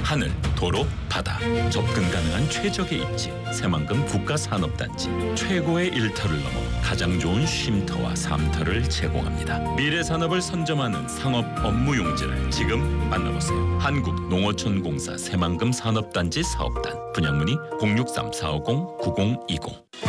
하늘, 도로, 바다 접근 가능한 최적의 입지 새만금 국가산업단지 최고의 일터를 넘어 가장 좋은 쉼터와 삶터를 제공합니다. 미래 산업을 선점하는 상업 업무 용지를 지금 만나보세요. 한국농어촌공사 새만금 산업단지 사업단 분양문의 063-450-9020